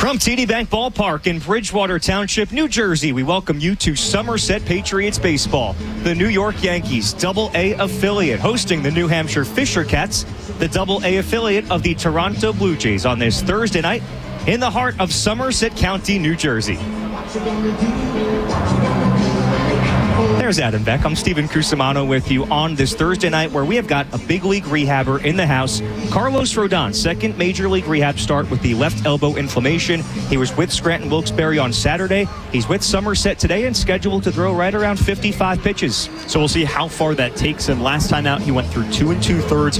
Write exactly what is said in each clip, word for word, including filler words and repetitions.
From T D Bank Ballpark in Bridgewater Township, New Jersey, we welcome you to Somerset Patriots Baseball. The New York Yankees, double A affiliate, hosting the New Hampshire Fisher Cats, the double A affiliate of the Toronto Blue Jays, on this Thursday night in the heart of Somerset County, New Jersey. There's Adam Beck. I'm Steven Cusimano with you on this Thursday night where we have got a big league rehabber in the house. Carlos Rodon, second major league rehab start with the left elbow inflammation. He was with Scranton Wilkes-Barre on Saturday. He's with Somerset today and scheduled to throw right around fifty-five pitches. So we'll see how far that takes him. Last time out, he went through two and two thirds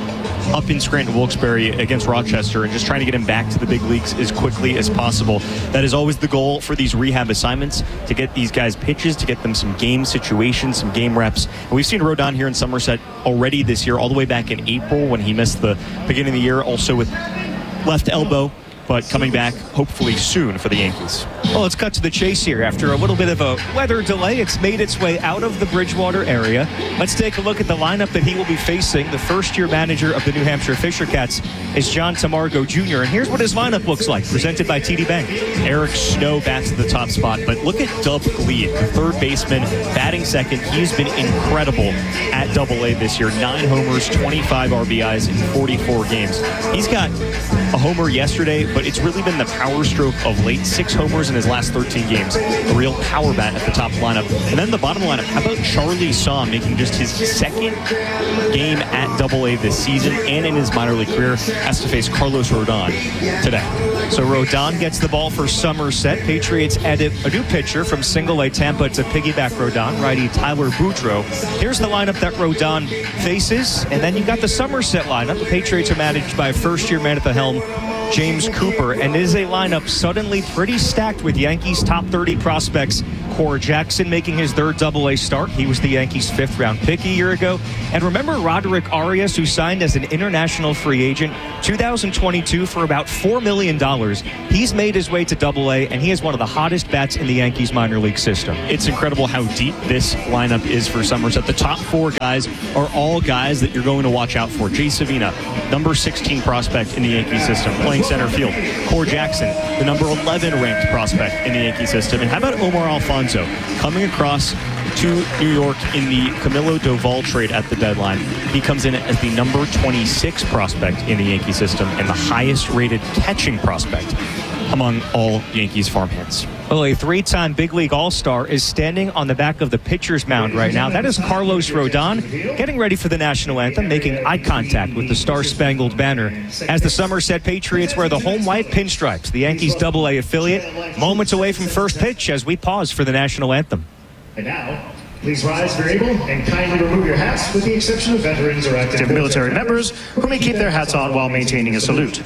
up in Scranton Wilkes-Barre against Rochester, and just trying to get him back to the big leagues as quickly as possible. That is always the goal for these rehab assignments, to get these guys pitches, to get them some game situations, some game reps. And we've seen Rodon here in Somerset already this year, all the way back in April when he missed the beginning of the year, also with left elbow, but coming back hopefully soon for the Yankees. Well, let's cut to the chase here. After a little bit of a weather delay, it's made its way out of the Bridgewater area. Let's take a look at the lineup that he will be facing. The first-year manager of the New Hampshire Fisher Cats is John Tamargo Junior And here's what his lineup looks like, presented by T D Bank. Eric Snow bats at the top spot, but look at Dub Gleed, the third baseman, batting second. He's been incredible at double A this year. Nine homers, twenty-five R B Is in forty-four games. He's got a homer yesterday, but it's really been the power stroke of late. Six homers in his last thirteen games. A real power bat at the top lineup. And then the bottom lineup, how about Charlie Saw making just his second game at double A this season and in his minor league career, has to face Carlos Rodon today. So Rodon gets the ball for Somerset. Patriots added a new pitcher from single A Tampa to piggyback Rodon, righty Tyler Boudreau. Here's the lineup that Rodon faces, and then you got the Somerset lineup. The Patriots are managed by a first-year man at the helm, James Cooper, and it is a lineup suddenly pretty stacked with Yankees top thirty prospects. Core Jackson making his third double A start. He was the Yankees' fifth round pick a year ago. And remember Roderick Arias, who signed as an international free agent two thousand twenty-two for about four million dollars. He's made his way to double A, and he is one of the hottest bats in the Yankees minor league system. It's incredible how deep this lineup is for Somerset. The top four guys are all guys that you're going to watch out for. Jay Savina, number sixteen prospect in the Yankee system, playing center field. Core Jackson, the number eleven ranked prospect in the Yankee system. And how about Omar Alfonso, coming across to New York in the Camilo Doval trade at the deadline? He comes in as the number twenty-six prospect in the Yankee system and the highest rated catching prospect among all Yankees farmhands. Well, a three-time big league all-star is standing on the back of the pitcher's mound right now. That is Carlos Rodon, getting ready for the national anthem, making eye contact with the Star-Spangled Banner as the Somerset Patriots wear the home white pinstripes, the Yankees double A affiliate, moments away from first pitch as we pause for the national anthem. And now, please rise if you're able and kindly remove your hats, with the exception of veterans or active military members who may keep their hats on while maintaining a salute.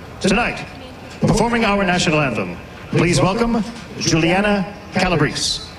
Tonight, performing our national anthem, please welcome Juliana Calabrese.